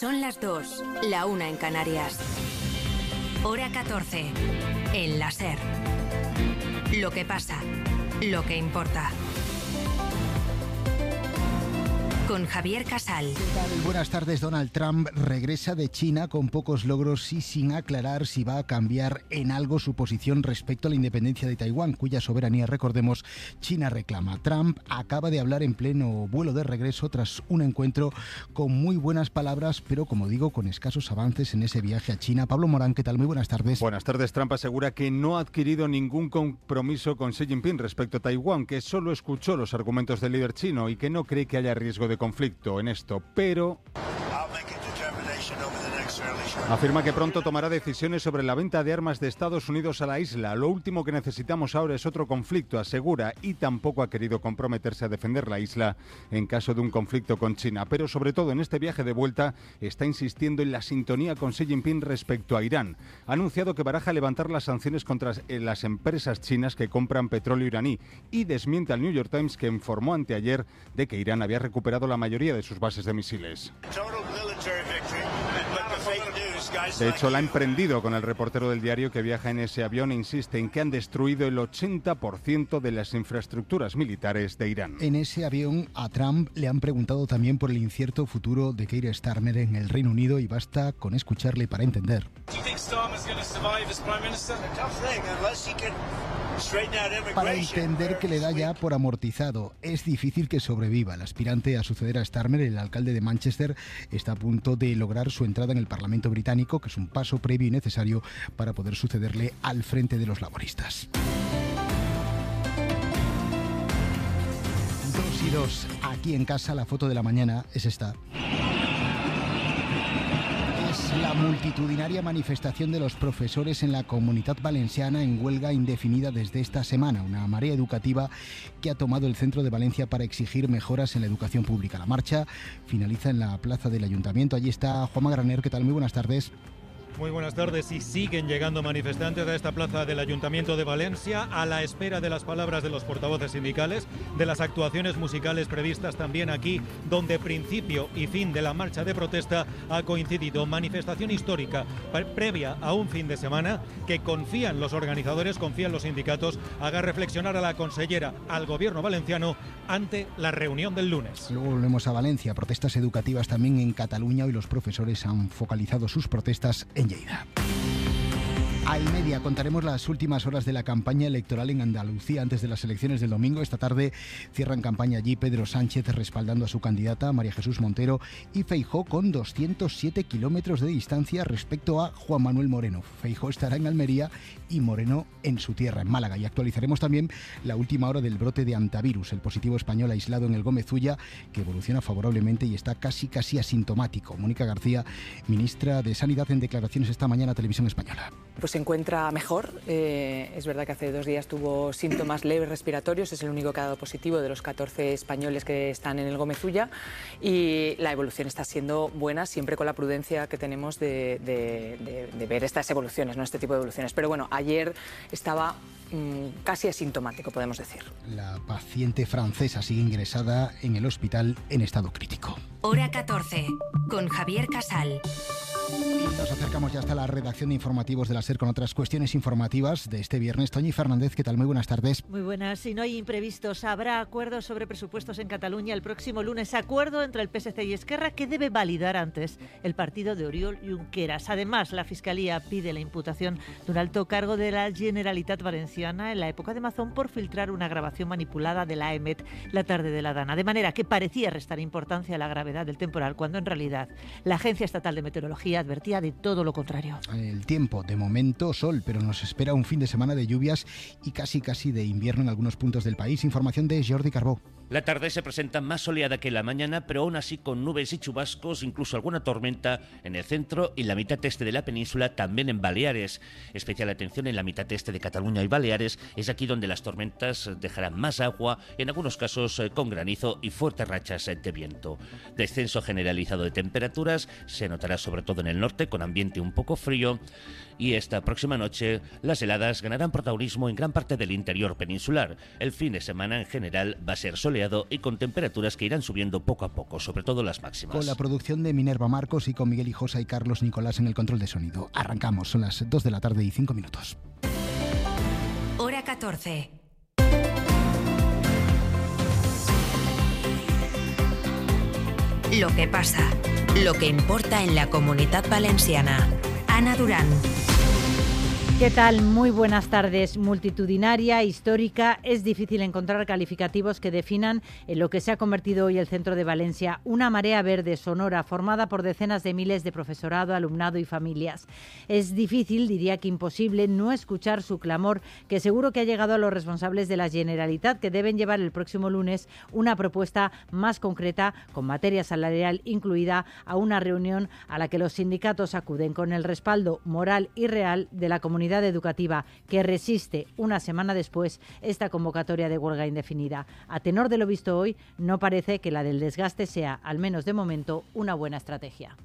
Son las 2, la 1 en Canarias. Hora 14, en la SER. Lo que pasa, lo que importa. Con Javier Casal. ¿Qué tal? Buenas tardes. Donald Trump regresa de China con pocos logros y sin aclarar si va a cambiar en algo su posición respecto a la independencia de Taiwán, cuya soberanía, recordemos, China reclama. Trump acaba de hablar en pleno vuelo de regreso tras un encuentro con muy buenas palabras, pero como digo, con escasos avances en ese viaje a China. Pablo Morán, ¿qué tal? Muy buenas tardes. Buenas tardes. Trump asegura que no ha adquirido ningún compromiso con Xi Jinping respecto a Taiwán, que solo escuchó los argumentos del líder chino y que no cree que haya riesgo de conflicto en esto, pero afirma que pronto tomará decisiones sobre la venta de armas de Estados Unidos a la isla. Lo último que necesitamos ahora es otro conflicto, asegura, y tampoco ha querido comprometerse a defender la isla en caso de un conflicto con China. Pero sobre todo en este viaje de vuelta está insistiendo en la sintonía con Xi Jinping respecto a Irán. Ha anunciado que baraja levantar las sanciones contra las empresas chinas que compran petróleo iraní y desmiente al New York Times, que informó anteayer de que Irán había recuperado la mayoría de sus bases de misiles. De hecho, la ha emprendido con el reportero del diario que viaja en ese avión e insiste en que han destruido el 80% de las infraestructuras militares de Irán. En ese avión a Trump le han preguntado también por el incierto futuro de Keir Starmer en el Reino Unido y basta con escucharle para entender. Para entender que le da ya por amortizado. Es difícil que sobreviva. El aspirante a suceder a Starmer, el alcalde de Manchester, está a punto de lograr su entrada en el Parlamento británico, que es un paso previo y necesario para poder sucederle al frente de los laboristas. 2 y 2. Aquí en casa la foto de la mañana es esta. La multitudinaria manifestación de los profesores en la Comunitat Valenciana en huelga indefinida desde esta semana, una marea educativa que ha tomado el centro de Valencia para exigir mejoras en la educación pública. La marcha finaliza en la plaza del Ayuntamiento. Allí está Juanma Graner. ¿Qué tal? Muy buenas tardes. Muy buenas tardes. Y siguen llegando manifestantes a esta plaza del Ayuntamiento de Valencia a la espera de las palabras de los portavoces sindicales, de las actuaciones musicales previstas también aquí, donde principio y fin de la marcha de protesta ha coincidido. Manifestación histórica previa a un fin de semana que confían los organizadores, confían los sindicatos, haga reflexionar a la consellera, al gobierno valenciano ante la reunión del lunes. Luego volvemos a Valencia. Protestas educativas también en Cataluña. Hoy los profesores han focalizado sus protestas en Lleida. A y media contaremos las últimas horas de la campaña electoral en Andalucía antes de las elecciones del domingo. Esta tarde cierran campaña allí Pedro Sánchez respaldando a su candidata María Jesús Montero y Feijóo con 207 kilómetros de distancia respecto a Juan Manuel Moreno. Feijóo estará en Almería y Moreno en su tierra, en Málaga. Y actualizaremos también la última hora del brote de antivirus, el positivo español aislado en el Gómez Ulla, que evoluciona favorablemente y está casi asintomático. Mónica García, ministra de Sanidad, en declaraciones esta mañana a Televisión Española. Pues se encuentra mejor. Es verdad que hace 2 días tuvo síntomas leves respiratorios, es el único que ha dado positivo de los 14 españoles que están en el Gómez Ulla, y la evolución está siendo buena, siempre con la prudencia que tenemos de ver estas evoluciones, no este tipo de evoluciones. Pero bueno, ayer estaba casi asintomático, podemos decir. La paciente francesa sigue ingresada en el hospital en estado crítico. Hora 14, con Javier Casal. Y nos acercamos ya hasta la redacción de informativos de la SER con otras cuestiones informativas de este viernes. Toñi Fernández, ¿qué tal? Muy buenas tardes. Muy buenas. Si no hay imprevistos, habrá acuerdos sobre presupuestos en Cataluña el próximo lunes. Acuerdo entre el PSC y Esquerra que debe validar antes el partido de Oriol Junqueras. Además, la Fiscalía pide la imputación de un alto cargo de la Generalitat Valenciana en la época de Mazón por filtrar una grabación manipulada de la EMET la tarde de la Dana. De manera que parecía restar importancia a la gravedad del temporal, cuando en realidad la Agencia Estatal de Meteorología advertía de todo lo contrario. El tiempo, de momento sol, pero nos espera un fin de semana de lluvias y casi de invierno en algunos puntos del país. Información de Jordi Carbó. La tarde se presenta más soleada que la mañana, pero aún así con nubes y chubascos, incluso alguna tormenta en el centro y la mitad este de la península, también en Baleares. Especial atención en la mitad este de Cataluña y Baleares, es aquí donde las tormentas dejarán más agua, en algunos casos con granizo y fuertes rachas de viento. Descenso generalizado de temperaturas se notará sobre todo en el norte, con ambiente un poco frío, y esta próxima noche las heladas ganarán protagonismo en gran parte del interior peninsular. El fin de semana en general va a ser soleado soleado y con temperaturas que irán subiendo poco a poco, sobre todo las máximas. Con la producción de Minerva Marcos y con Miguel Hijosa y Carlos Nicolás en el control de sonido. Arrancamos, son las 2 de la tarde y 5 minutos. Hora 14. Lo que pasa, lo que importa en la Comunitat Valenciana. Ana Durán. ¿Qué tal? Muy buenas tardes. Multitudinaria, histórica, es difícil encontrar calificativos que definan en lo que se ha convertido hoy el centro de Valencia, una marea verde sonora formada por decenas de miles de profesorado, alumnado y familias. Es difícil, diría que imposible, no escuchar su clamor, que seguro que ha llegado a los responsables de la Generalitat, que deben llevar el próximo lunes una propuesta más concreta, con materia salarial incluida, a una reunión a la que los sindicatos acuden con el respaldo moral y real de la comunidad educativa, que resiste una semana después esta convocatoria de huelga indefinida. A tenor de lo visto hoy, no parece que la del desgaste sea, al menos de momento, una buena estrategia.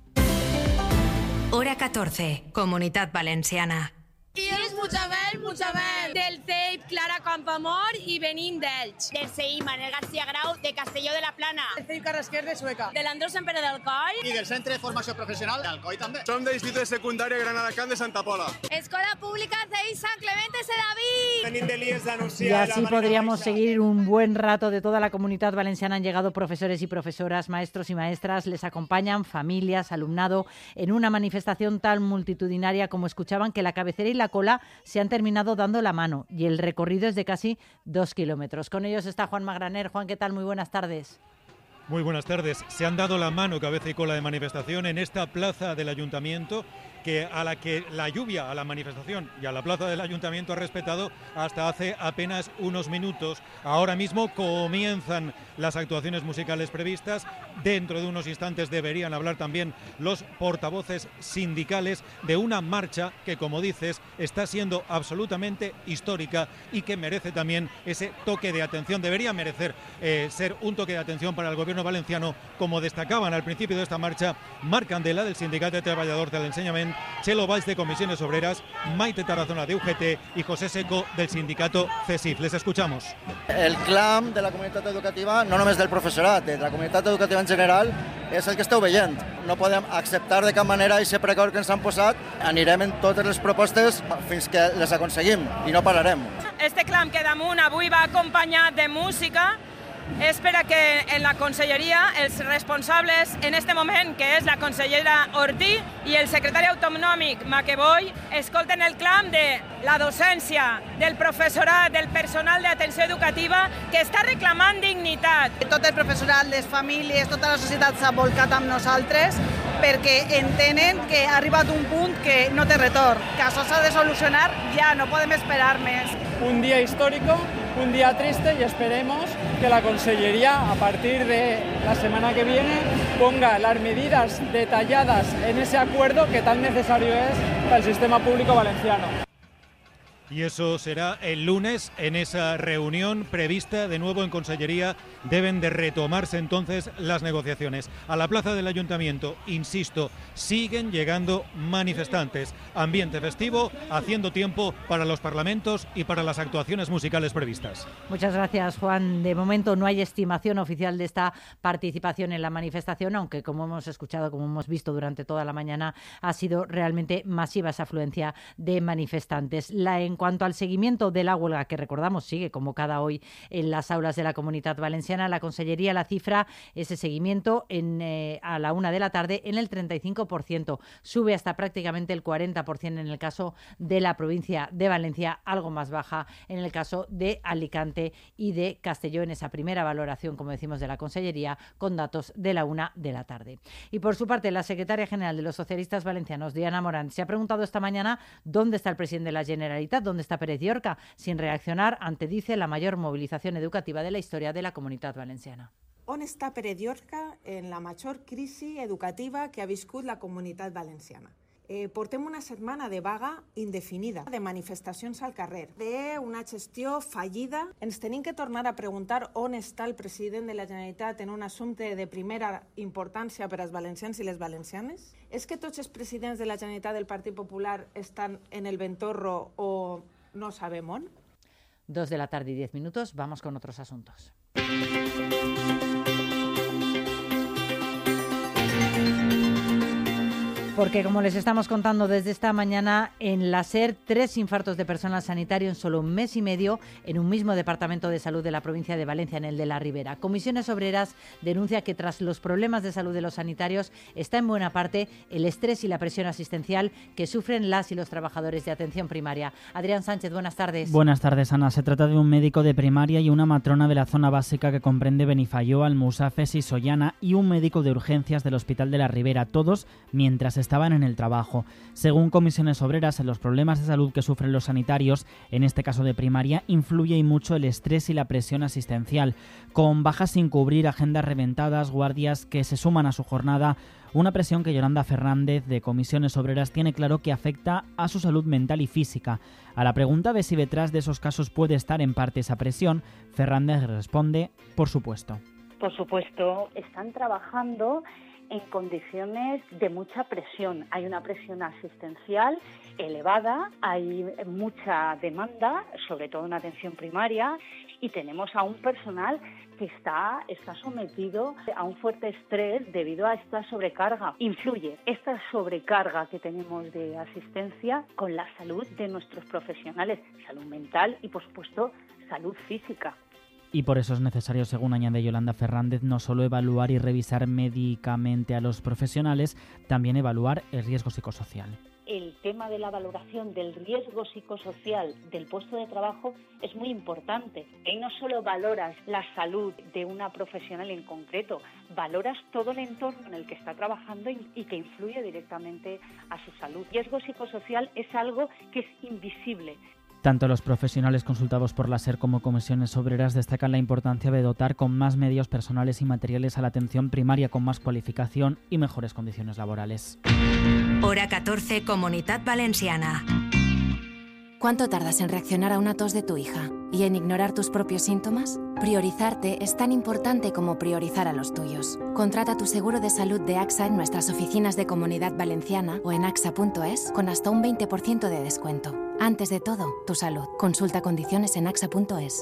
Hora 14, Comunitat Valenciana. I és Mutxabel, del CEIP Clara Campoamor i venim d'Elx. Del CEIP Manel García Grau de Castelló de la Plana. Del CEIP Carrasquer de Sueca. De l'Andrés Empere d'Alcoi. I del Centre de Formació Professional d'Alcoi també. Som de l'Institut de Secundària Granada Can de Santa Pola. Escola Pública CEIP San Clemente de David. Venim de l'IES de Nucia. Y así podríamos seguir un buen rato. De toda la Comunitat Valenciana han llegado profesores y profesoras, maestros y maestras, les acompañan familias, alumnado, en una manifestación tan multitudinaria como escuchaban, que la cabecera y la cola se han terminado dando la mano y el recorrido es de casi 2 kilómetros. Con ellos está Juan Magraner. Juan, ¿qué tal? Muy buenas tardes. Muy buenas tardes. Se han dado la mano cabeza y cola de manifestación en esta plaza del Ayuntamiento, a la que la lluvia a la manifestación y a la plaza del Ayuntamiento ha respetado hasta hace apenas unos minutos. Ahora mismo comienzan las actuaciones musicales previstas. Dentro de unos instantes deberían hablar también los portavoces sindicales de una marcha que, como dices, está siendo absolutamente histórica y que merece también ese toque de atención. Debería merecer ser un toque de atención para el gobierno valenciano, como destacaban al principio de esta marcha Marc Candela, del Sindicato de Trabajadores del Enseñament, Chelo Valls, de Comisiones Obreras, Maite Tarazona, de UGT, y José Seco, del sindicato CESIF. Les escuchamos. El clam de la comunitat educativa, no només del professorat, de la comunitat educativa en general, és el que esteu veient. No podem acceptar de cap manera aquest precord que ens han posat. Anirem en totes les propostes fins que les aconseguim i no pararem. Este clam que damunt avui va acompanyat de música és per a que en la conselleria els responsables en este moment, que és la consellera Ortí i el secretari autonòmic Maqueboy, escolten el clam de la docència, del professorat, del personal d'atenció educativa, que està reclamant dignitat. Tot el professorat, les famílies, tota la societat s'ha volcat amb nosaltres perquè entenen que ha arribat un punt que no té retorn, que això s'ha de solucionar ja, no podem esperar més. Un día histórico, un día triste, y esperemos que la Consellería, a partir de la semana que viene, ponga las medidas detalladas en ese acuerdo que tan necesario es para el sistema público valenciano. Y eso será el lunes en esa reunión prevista de nuevo en Consellería. Deben de retomarse entonces las negociaciones. A la plaza del Ayuntamiento, insisto, siguen llegando manifestantes. Ambiente festivo, haciendo tiempo para los parlamentos y para las actuaciones musicales previstas. Muchas gracias, Juan. De momento no hay estimación oficial de esta participación en la manifestación, aunque, como hemos escuchado, como hemos visto durante toda la mañana, ha sido realmente masiva esa afluencia de manifestantes. En cuanto al seguimiento de la huelga, que recordamos sigue convocada hoy en las aulas de la Comunitat Valenciana, la Consellería la cifra ese seguimiento a la 1 de la tarde en el 35%. Sube hasta prácticamente el 40% en el caso de la provincia de Valencia, algo más baja en el caso de Alicante y de Castelló, en esa primera valoración, como decimos, de la Consellería, con datos de la 1 de la tarde. Y por su parte, la secretaria general de los socialistas valencianos, Diana Morant, se ha preguntado esta mañana dónde está el presidente de la Generalitat, dónde está Pérez Llorca, sin reaccionar ante, dice, la mayor movilización educativa de la historia de la Comunitat Valenciana. On està Pérez Llorca en la major crisi educativa que ha viscut la Comunitat Valenciana? Portem una setmana de vaga indefinida, de manifestacions al carrer, d'una gestió fallida. Ens tenim que tornar a preguntar on està el president de la Generalitat en un assumpte de primera importància per als valencians i les valencianes? És que tots els presidents de la Generalitat del Partit Popular estan en el ventorro o no sabem on? 2 de la tarde y 10 minutos, vamos con otros asuntos. Porque, como les estamos contando desde esta mañana, en la SER, 3 infartos de personal sanitario en solo un mes y medio en un mismo departamento de salud de la provincia de Valencia, en el de la Ribera. Comisiones Obreras denuncia que tras los problemas de salud de los sanitarios está en buena parte el estrés y la presión asistencial que sufren las y los trabajadores de atención primaria. Adrián Sánchez, buenas tardes. Buenas tardes, Ana. Se trata de un médico de primaria y una matrona de la zona básica que comprende Benifayó, Almusafes y Sollana, y un médico de urgencias del Hospital de la Ribera, todos mientras estaban en el trabajo. Según Comisiones Obreras, en los problemas de salud que sufren los sanitarios, en este caso de primaria, influye y mucho el estrés y la presión asistencial, con bajas sin cubrir, agendas reventadas, guardias que se suman a su jornada. Una presión que Yolanda Fernández, de Comisiones Obreras, tiene claro que afecta a su salud mental y física. A la pregunta de si detrás de esos casos puede estar en parte esa presión, Fernández responde: por supuesto. Por supuesto, están trabajando en condiciones de mucha presión. Hay una presión asistencial elevada, hay mucha demanda, sobre todo en atención primaria, y tenemos a un personal que está sometido a un fuerte estrés debido a esta sobrecarga. Influye esta sobrecarga que tenemos de asistencia con la salud de nuestros profesionales, salud mental y, por supuesto, salud física. Y por eso es necesario, según añade Yolanda Fernández, no solo evaluar y revisar médicamente a los profesionales, también evaluar el riesgo psicosocial. El tema de la valoración del riesgo psicosocial del puesto de trabajo es muy importante. Ahí no solo valoras la salud de una profesional en concreto, valoras todo el entorno en el que está trabajando y que influye directamente a su salud. El riesgo psicosocial es algo que es invisible. Tanto los profesionales consultados por la SER como Comisiones Obreras destacan la importancia de dotar con más medios personales y materiales a la atención primaria, con más cualificación y mejores condiciones laborales. Hora 14, Comunitat Valenciana. ¿Cuánto tardas en reaccionar a una tos de tu hija y en ignorar tus propios síntomas? Priorizarte es tan importante como priorizar a los tuyos. Contrata tu seguro de salud de AXA en nuestras oficinas de Comunidad Valenciana o en axa.es con hasta un 20% de descuento. Antes de todo, tu salud. Consulta condiciones en axa.es.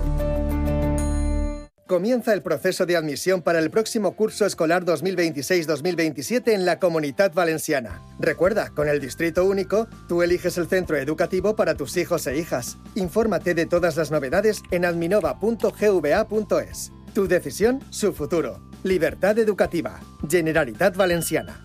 Comienza el proceso de admisión para el próximo curso escolar 2026-2027 en la Comunitat Valenciana. Recuerda, con el Distrito Único, tú eliges el centro educativo para tus hijos e hijas. Infórmate de todas las novedades en adminova.gva.es. Tu decisión, su futuro. Libertad educativa. Generalitat Valenciana.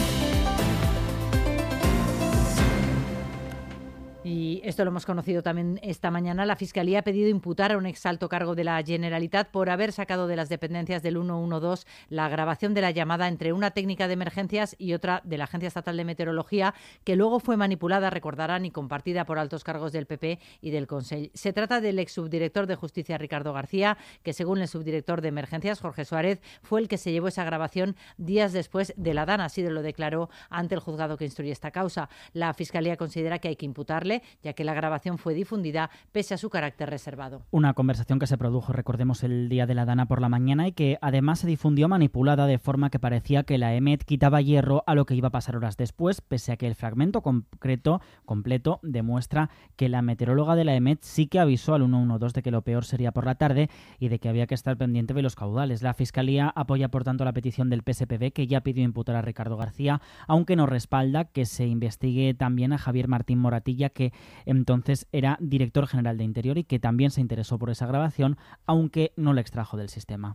Y esto lo hemos conocido también esta mañana. La Fiscalía ha pedido imputar a un exalto cargo de la Generalitat por haber sacado de las dependencias del 112 la grabación de la llamada entre una técnica de emergencias y otra de la Agencia Estatal de Meteorología, que luego fue manipulada, recordarán, y compartida por altos cargos del PP y del Consell. Se trata del ex subdirector de Justicia, Ricardo García, que según el subdirector de Emergencias, Jorge Suárez, fue el que se llevó esa grabación días después de la DAN. Así lo declaró ante el juzgado que instruye esta causa. La Fiscalía considera que hay que imputarle, ya que la grabación fue difundida pese a su carácter reservado. Una conversación que se produjo, recordemos, el día de la DANA por la mañana y que además se difundió manipulada de forma que parecía que la EMET quitaba hierro a lo que iba a pasar horas después, pese a que el fragmento completo demuestra que la meteoróloga de la EMET sí que avisó al 112 de que lo peor sería por la tarde y de que había que estar pendiente de los caudales. La Fiscalía apoya, por tanto, la petición del PSPB, que ya pidió imputar a Ricardo García, aunque no respalda que se investigue también a Javier Martín Moratilla, que entonces era director general de Interior y que también se interesó por esa grabación, aunque no la extrajo del sistema.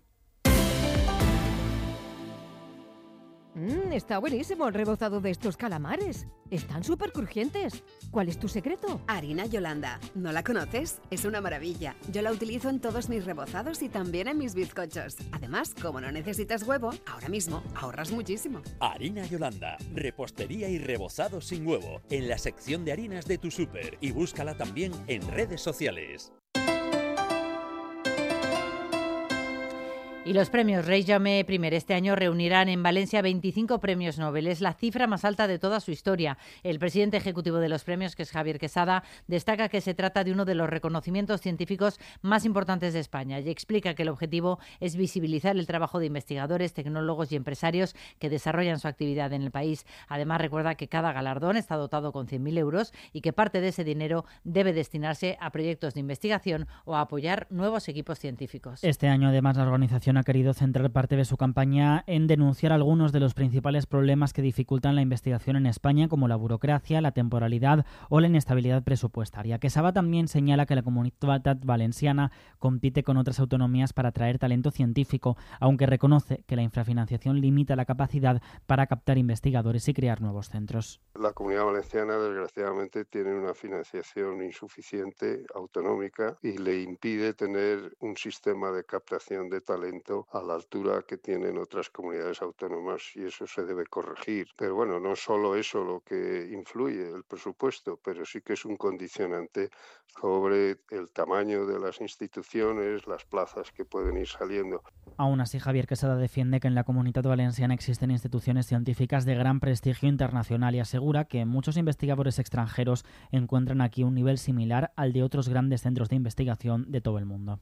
Está buenísimo el rebozado de estos calamares. Están súper crujientes. ¿Cuál es tu secreto? Harina Yolanda. ¿No la conoces? Es una maravilla. Yo la utilizo en todos mis rebozados y también en mis bizcochos. Además, como no necesitas huevo, ahora mismo ahorras muchísimo. Harina Yolanda. Repostería y rebozado sin huevo. En la sección de harinas de tu súper. Y búscala también en redes sociales. Y los premios Rey Jaume I este año reunirán en Valencia 25 premios Nobel. Es la cifra más alta de toda su historia. El presidente ejecutivo de los premios, que es Javier Quesada, destaca que se trata de uno de los reconocimientos científicos más importantes de España y explica que el objetivo es visibilizar el trabajo de investigadores, tecnólogos y empresarios que desarrollan su actividad en el país. Además, recuerda que cada galardón está dotado con 100.000 euros y que parte de ese dinero debe destinarse a proyectos de investigación o a apoyar nuevos equipos científicos. Este año, además, la organización ha querido centrar parte de su campaña en denunciar algunos de los principales problemas que dificultan la investigación en España, como la burocracia, la temporalidad o la inestabilidad presupuestaria. Quesada también señala que la Comunitat Valenciana compite con otras autonomías para atraer talento científico, aunque reconoce que la infrafinanciación limita la capacidad para captar investigadores y crear nuevos centros. La Comunidad Valenciana, desgraciadamente, tiene una financiación insuficiente, autonómica, y le impide tener un sistema de captación de talento a la altura que tienen otras comunidades autónomas, y eso se debe corregir. Pero bueno, no solo eso lo que influye el presupuesto, pero sí que es un condicionante sobre el tamaño de las instituciones, las plazas que pueden ir saliendo. Aún así, Javier Quesada defiende que en la Comunitat Valenciana existen instituciones científicas de gran prestigio internacional y asegura que muchos investigadores extranjeros encuentran aquí un nivel similar al de otros grandes centros de investigación de todo el mundo.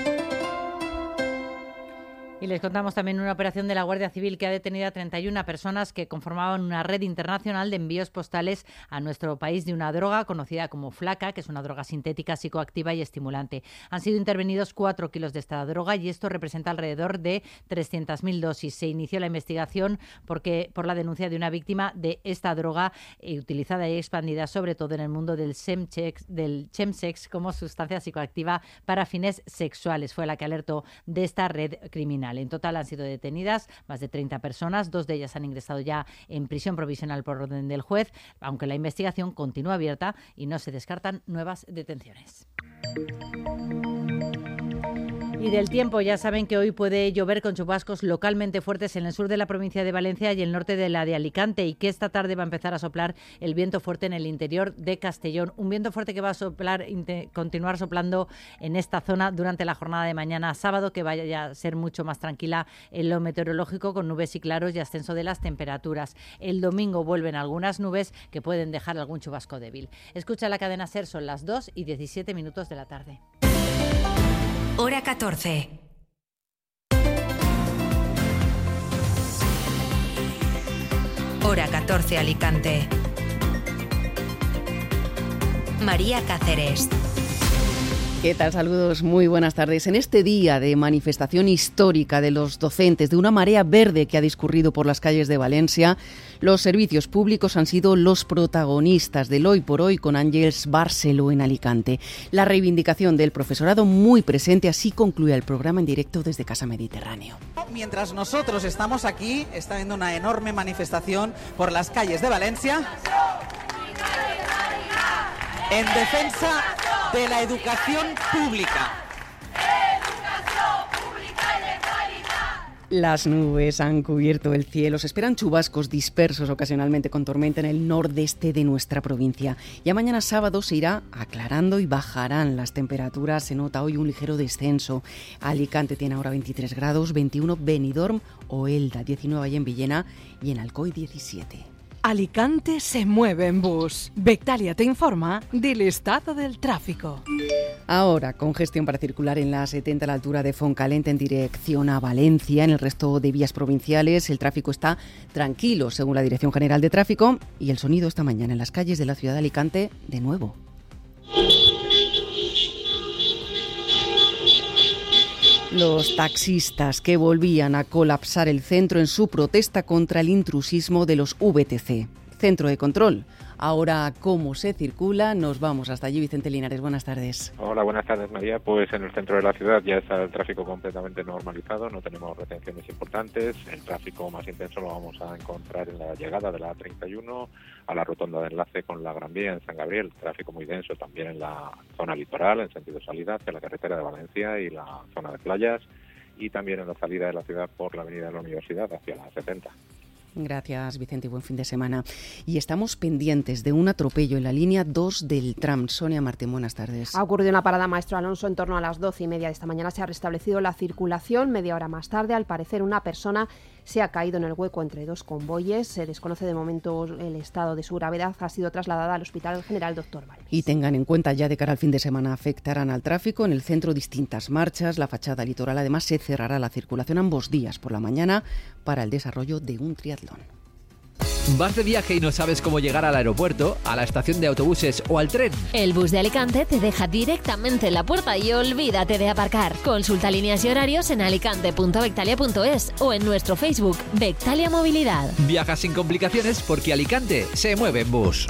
Y les contamos también una operación de la Guardia Civil que ha detenido a 31 personas que conformaban una red internacional de envíos postales a nuestro país de una droga conocida como flaca, que es una droga sintética, psicoactiva y estimulante. Han sido intervenidos 4 kilos de esta droga y esto representa alrededor de 300.000 dosis. Se inició la investigación por la denuncia de una víctima de esta droga utilizada y expandida sobre todo en el mundo del chemsex como sustancia psicoactiva para fines sexuales. Fue la que alertó de esta red criminal. En total han sido detenidas más de 30 personas, 2 de ellas han ingresado ya en prisión provisional por orden del juez, aunque la investigación continúa abierta y no se descartan nuevas detenciones. Y del tiempo, ya saben que hoy puede llover con chubascos localmente fuertes en el sur de la provincia de Valencia y el norte de la de Alicante, y que esta tarde va a empezar a soplar el viento fuerte en el interior de Castellón. Un viento fuerte que va a continuar soplando en esta zona durante la jornada de mañana sábado, que vaya a ser mucho más tranquila en lo meteorológico, con nubes y claros y ascenso de las temperaturas. El domingo vuelven algunas nubes que pueden dejar algún chubasco débil. Escucha la cadena SER, son las 2:17 de la tarde. Hora 14. Hora 14 Alicante. María Cáceres. ¿Qué tal? Saludos, muy buenas tardes. En este día de manifestación histórica de los docentes, de una marea verde que ha discurrido por las calles de Valencia, los servicios públicos han sido los protagonistas del hoy por hoy con Àngels Barceló en Alicante. La reivindicación del profesorado muy presente, así concluye el programa en directo desde Casa Mediterráneo. Mientras nosotros estamos aquí, está habiendo una enorme manifestación por las calles de Valencia en defensa de la educación pública. Las nubes han cubierto el cielo, se esperan chubascos dispersos ocasionalmente con tormenta en el nordeste de nuestra provincia. Ya mañana sábado se irá aclarando y bajarán las temperaturas, se nota hoy un ligero descenso. Alicante tiene ahora 23 grados, 21 Benidorm o Elda, 19 allá en Villena y en Alcoy 17. Alicante se mueve en bus. Bectalia te informa del estado del tráfico. Ahora, congestión para circular en la 70 a la altura de Foncalente en dirección a Valencia. En el resto de vías provinciales el tráfico está tranquilo, según la Dirección General de Tráfico. Y el sonido esta mañana en las calles de la ciudad de Alicante, de nuevo. Los taxistas que volvían a colapsar el centro en su protesta contra el intrusismo de los VTC. Centro de control. Ahora, ¿cómo se circula? Nos vamos hasta allí. Vicente Linares, buenas tardes. Hola, buenas tardes, María. Pues en el centro de la ciudad ya está el tráfico completamente normalizado, no tenemos retenciones importantes. El tráfico más intenso lo vamos a encontrar en la llegada de la A31 a la rotonda de enlace con la Gran Vía en San Gabriel. Tráfico muy denso también en la zona litoral, en sentido salida hacia la carretera de Valencia y la zona de playas, y también en la salida de la ciudad por la avenida de la Universidad hacia la 70. Gracias, Vicente, y buen fin de semana. Y estamos pendientes de un atropello en la línea 2 del tram. Sonia Martín, buenas tardes. Ha ocurrido una parada, Maestro Alonso, en torno a las 12:30 de esta mañana. Se ha restablecido la circulación. Media hora más tarde, al parecer, una persona se ha caído en el hueco entre dos convoyes. Se desconoce de momento el estado de su gravedad. Ha sido trasladada al Hospital General Dr. Balmes. Y tengan en cuenta, ya de cara al fin de semana afectarán al tráfico. En el centro distintas marchas. La fachada litoral, además, se cerrará la circulación ambos días por la mañana para el desarrollo de un triatlón. ¿Vas de viaje y no sabes cómo llegar al aeropuerto, a la estación de autobuses o al tren? El bus de Alicante te deja directamente en la puerta y olvídate de aparcar. Consulta líneas y horarios en alicante.bectalia.es o en nuestro Facebook, Bectalia Movilidad. Viaja sin complicaciones porque Alicante se mueve en bus.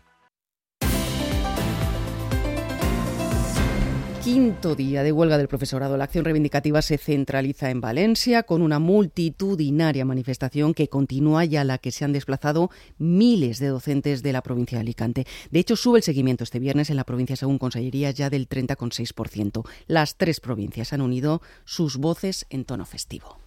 Quinto día de huelga del profesorado. La acción reivindicativa se centraliza en Valencia con una multitudinaria manifestación que continúa y a la que se han desplazado miles de docentes de la provincia de Alicante. De hecho, sube el seguimiento este viernes en la provincia, según Consellería, ya del 30,6%. Las 3 provincias han unido sus voces en tono festivo.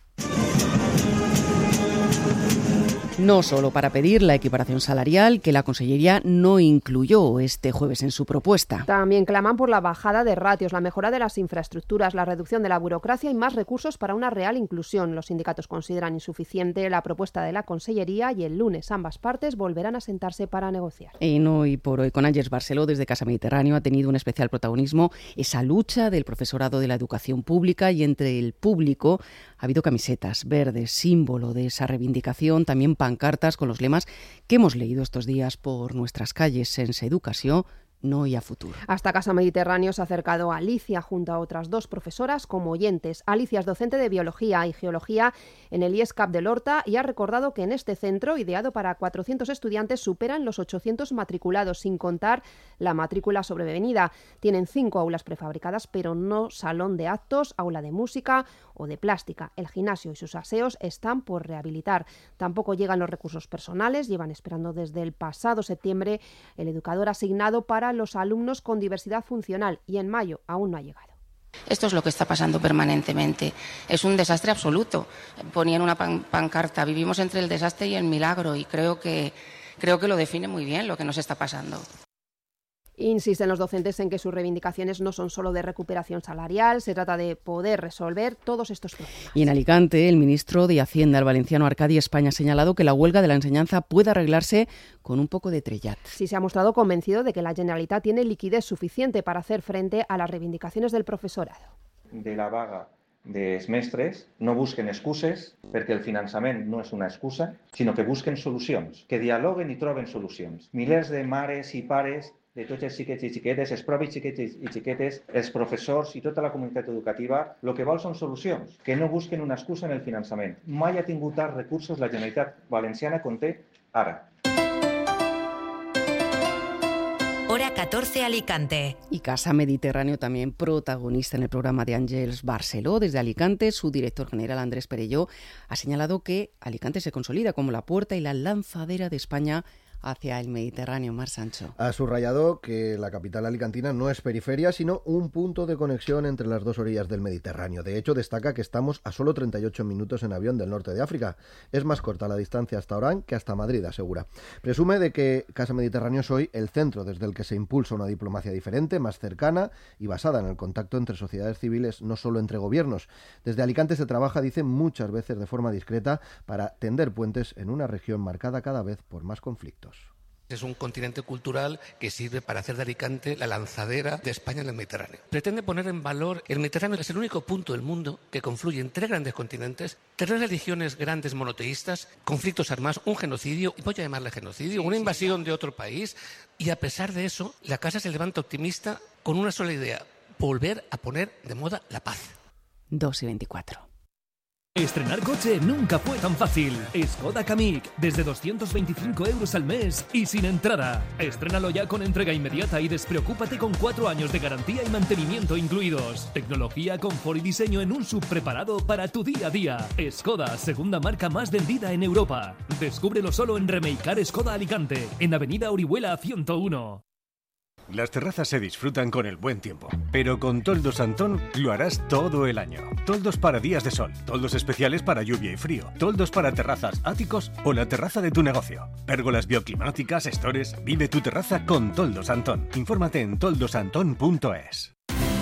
No solo para pedir la equiparación salarial, que la Consellería no incluyó este jueves en su propuesta. También claman por la bajada de ratios, la mejora de las infraestructuras, la reducción de la burocracia y más recursos para una real inclusión. Los sindicatos consideran insuficiente la propuesta de la Consellería y el lunes ambas partes volverán a sentarse para negociar. En Hoy por Hoy con Ángeles Barceló, desde Casa Mediterráneo, ha tenido un especial protagonismo esa lucha del profesorado de la educación pública, y entre el público ha habido camisetas verdes, símbolo de esa reivindicación, también pancartas con los lemas que hemos leído estos días por nuestras calles: Sense Educació, no y a futuro. Hasta Casa Mediterráneo se ha acercado a Alicia junto a otras 2 profesoras como oyentes. Alicia es docente de Biología y Geología en el IESCAP del Horta y ha recordado que en este centro, ideado para 400 estudiantes, superan los 800 matriculados, sin contar la matrícula sobrevenida. Tienen 5 aulas prefabricadas, pero no salón de actos, aula de música o de plástica. El gimnasio y sus aseos están por rehabilitar. Tampoco llegan los recursos personales. Llevan esperando desde el pasado septiembre el educador asignado para los alumnos con diversidad funcional y en mayo aún no ha llegado. Esto es lo que está pasando permanentemente. Es un desastre absoluto. Ponían una pancarta: vivimos entre el desastre y el milagro, y creo que lo define muy bien lo que nos está pasando. Insisten los docentes en que sus reivindicaciones no son solo de recuperación salarial, se trata de poder resolver todos estos problemas. Y en Alicante, el ministro de Hacienda, el valenciano Arcadi España, ha señalado que la huelga de la enseñanza puede arreglarse con un poco de trellat. Sí, se ha mostrado convencido de que la Generalitat tiene liquidez suficiente para hacer frente a las reivindicaciones del profesorado. De la vaga dels mestres no busquen excuses, perquè el finançament no és una excusa, sinó que busquen solucions, que dialoguen i troben solucions. Milers de mares i pares de tots els xiquets i xiquetes, els propis xiquets i xiquetes, els professors i tota la comunitat educativa, el que vol són solucions, que no busquen una excusa en el finançament. Mai ha tingut tants recursos la Generalitat Valenciana com té ara. Hora 14 Alicante. Y Casa Mediterráneo también protagonista en el programa de Ángeles Barceló. Desde Alicante, su director general Andrés Perelló ha señalado que Alicante se consolida como la puerta y la lanzadera de España hacia el Mediterráneo. Mar Sancho. Ha subrayado que la capital alicantina no es periferia, sino un punto de conexión entre las 2 orillas del Mediterráneo. De hecho, destaca que estamos a solo 38 minutos en avión del norte de África. Es más corta la distancia hasta Orán que hasta Madrid, asegura. Presume de que Casa Mediterráneo es hoy el centro desde el que se impulsa una diplomacia diferente, más cercana y basada en el contacto entre sociedades civiles, no solo entre gobiernos. Desde Alicante se trabaja, dice, muchas veces de forma discreta para tender puentes en una región marcada cada vez por más conflictos. Es un continente cultural que sirve para hacer de Alicante la lanzadera de España en el Mediterráneo. Pretende poner en valor el Mediterráneo, es el único punto del mundo que confluye en 3 grandes continentes, 3 religiones grandes monoteístas, conflictos armados, un genocidio, y voy a llamarle genocidio, una invasión de otro país, y a pesar de eso, la Casa se levanta optimista con una sola idea: volver a poner de moda la paz. 2:24. Estrenar coche nunca fue tan fácil. Skoda Kamiq, desde 225 € al mes y sin entrada. Estrénalo ya con entrega inmediata y despreocúpate con 4 años de garantía y mantenimiento incluidos. Tecnología, confort y diseño en un sub preparado para tu día a día. Skoda, segunda marca más vendida en Europa. Descúbrelo solo en Remeicar Skoda Alicante, en Avenida Orihuela 101. Las terrazas se disfrutan con el buen tiempo, pero con Toldos Antón lo harás todo el año. Toldos para días de sol, toldos especiales para lluvia y frío, toldos para terrazas, áticos o la terraza de tu negocio. Pérgolas bioclimáticas, stores, vive tu terraza con Toldos Antón. Infórmate en toldosantón.es.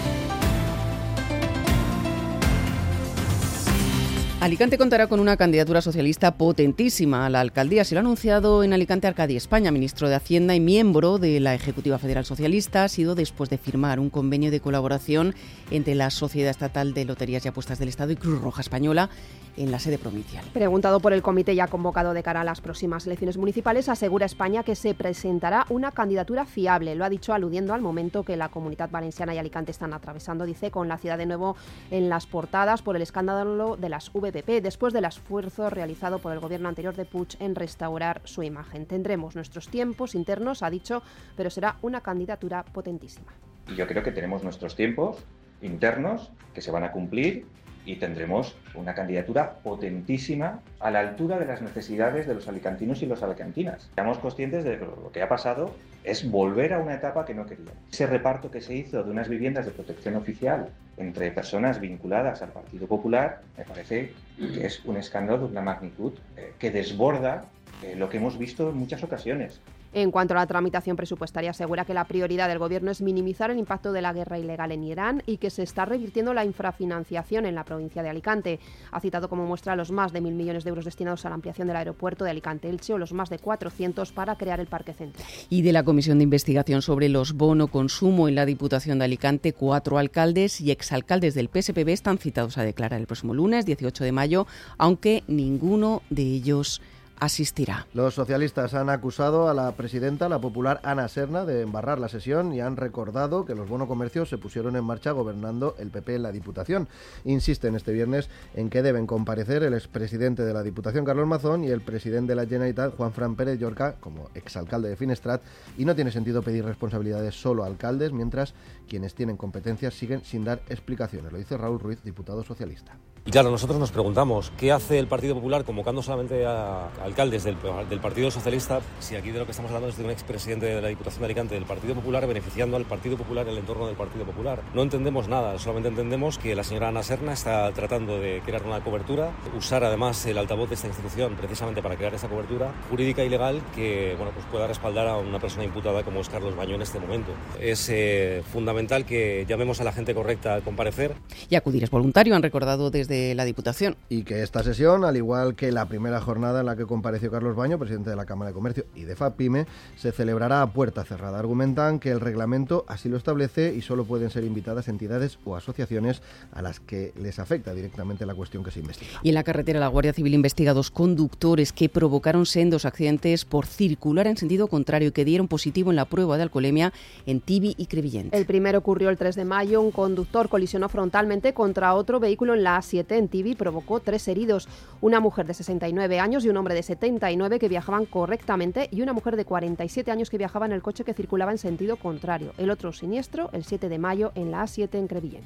Alicante contará con una candidatura socialista potentísima a la alcaldía. Se lo ha anunciado en Alicante Arcadi España, ministro de Hacienda y miembro de la Ejecutiva Federal Socialista. Ha sido después de firmar un convenio de colaboración entre la Sociedad Estatal de Loterías y Apuestas del Estado y Cruz Roja Española en la sede provincial. Preguntado por el comité ya convocado de cara a las próximas elecciones municipales, asegura España que se presentará una candidatura fiable. Lo ha dicho aludiendo al momento que la Comunidad Valenciana y Alicante están atravesando, dice, con la ciudad de nuevo en las portadas por el escándalo de las VPP, después del esfuerzo realizado por el gobierno anterior de Puig en restaurar su imagen. Tendremos nuestros tiempos internos, ha dicho, pero será una candidatura potentísima. Yo creo que tenemos nuestros tiempos internos que se van a cumplir y tendremos una candidatura potentísima a la altura de las necesidades de los alicantinos y las alicantinas. Seamos conscientes de que lo que ha pasado es volver a una etapa que no queríamos. Ese reparto que se hizo de unas viviendas de protección oficial entre personas vinculadas al Partido Popular me parece que es un escándalo de una magnitud que desborda lo que hemos visto en muchas ocasiones. En cuanto a la tramitación presupuestaria, asegura que la prioridad del Gobierno es minimizar el impacto de la guerra ilegal en Irán y que se está revirtiendo la infrafinanciación en la provincia de Alicante. Ha citado como muestra los más de 1.000 millones de euros destinados a la ampliación del aeropuerto de Alicante-Elche o los más de 400 para crear el Parque Central. Y de la Comisión de Investigación sobre los bono consumo en la Diputación de Alicante, 4 alcaldes y exalcaldes del PSPB están citados a declarar el próximo lunes, 18 de mayo, aunque ninguno de ellos asistirá. Los socialistas han acusado a la presidenta, la popular Ana Serna, de embarrar la sesión y han recordado que los bono comercios se pusieron en marcha gobernando el PP en la Diputación. Insisten este viernes en que deben comparecer el expresidente de la Diputación, Carlos Mazón, y el presidente de la Generalitat, Juanfran Pérez Llorca, como exalcalde de Finestrat, y no tiene sentido pedir responsabilidades solo a alcaldes, mientras quienes tienen competencias siguen sin dar explicaciones. Lo dice Raúl Ruiz, diputado socialista. Y claro, nosotros nos preguntamos, ¿qué hace el Partido Popular convocando solamente a alcaldes del Partido Socialista, si aquí de lo que estamos hablando es de un expresidente de la Diputación de Alicante del Partido Popular, beneficiando al Partido Popular en el entorno del Partido Popular? No entendemos nada, solamente entendemos que la señora Ana Serna está tratando de crear una cobertura, usar además el altavoz de esta institución precisamente para crear esa cobertura jurídica y legal que pues pueda respaldar a una persona imputada como es Carlos Baño en este momento. Es fundamental que llamemos a la gente correcta a comparecer. Y acudir es voluntario, han recordado desde la Diputación. Y que esta sesión, al igual que la primera jornada en la que compareció Carlos Baño, presidente de la Cámara de Comercio y de FAPYME, se celebrará a puerta cerrada. Argumentan que el reglamento así lo establece y solo pueden ser invitadas entidades o asociaciones a las que les afecta directamente la cuestión que se investiga. Y en la carretera, la Guardia Civil investiga 2 conductores que provocaron sendos accidentes por circular en sentido contrario y que dieron positivo en la prueba de alcoholemia en Tibi y Crevillent. El primero ocurrió el 3 de mayo. Un conductor colisionó frontalmente contra otro vehículo en la A7 en Tibi y provocó 3 heridos. Una mujer de 69 años y un hombre de 79 que viajaban correctamente y una mujer de 47 años que viajaba en el coche que circulaba en sentido contrario. El otro siniestro, el 7 de mayo, en la A7 en Crevillent.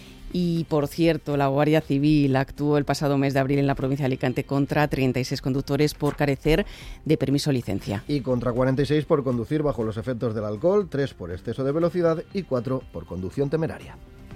Y, por cierto, la Guardia Civil actuó el pasado mes de abril en la provincia de Alicante contra 36 conductores por carecer de permiso o licencia. Y contra 46 por conducir bajo los efectos del alcohol, 3 por exceso de velocidad y 4 por conducción temeraria.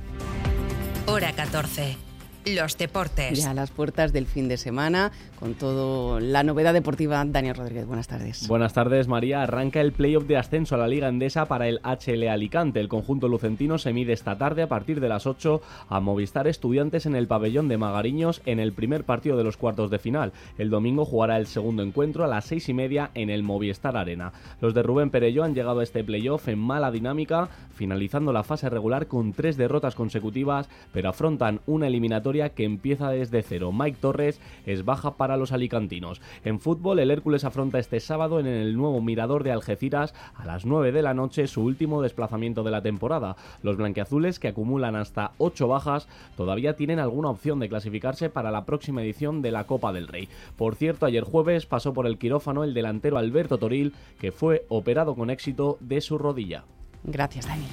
Hora 14. Los deportes. Ya a las puertas del fin de semana, con toda la novedad deportiva. Daniel Rodríguez, buenas tardes. Buenas tardes, María. Arranca el playoff de ascenso a la Liga Endesa para el HL Alicante. El conjunto lucentino se mide esta tarde a partir de las 8 a Movistar Estudiantes en el pabellón de Magariños en el primer partido de los cuartos de final. El domingo jugará el segundo encuentro a las 6:30 en el Movistar Arena. Los de Rubén Perelló han llegado a este playoff en mala dinámica, finalizando la fase regular con 3 derrotas consecutivas, pero afrontan una eliminatoria que empieza desde cero. Mike Torres es baja para los alicantinos. En fútbol, el Hércules afronta este sábado en el nuevo Mirador de Algeciras a las 9 de la noche su último desplazamiento de la temporada. Los blanquiazules, que acumulan hasta 8 bajas, todavía tienen alguna opción de clasificarse para la próxima edición de la Copa del Rey. Por cierto, ayer jueves pasó por el quirófano el delantero Alberto Toril, que fue operado con éxito de su rodilla. Gracias, Dani.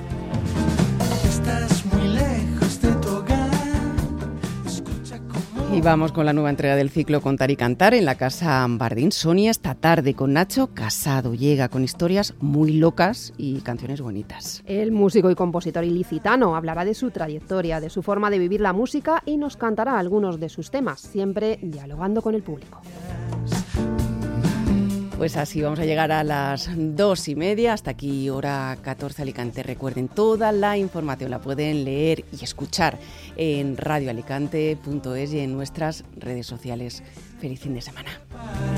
Estás muy lejos de tu hogar. Escucha cómo Y vamos con la nueva entrega del ciclo Contar y Cantar en la Casa Bardín. Sonia esta tarde con Nacho Casado. Llega con historias muy locas y canciones bonitas. El músico y compositor ilicitano hablará de su trayectoria, de su forma de vivir la música y nos cantará algunos de sus temas, siempre dialogando con el público. Pues así vamos a llegar a las 2:30, hasta aquí hora 14 Alicante. Recuerden, toda la información la pueden leer y escuchar en radioalicante.es y en nuestras redes sociales. Feliz fin de semana.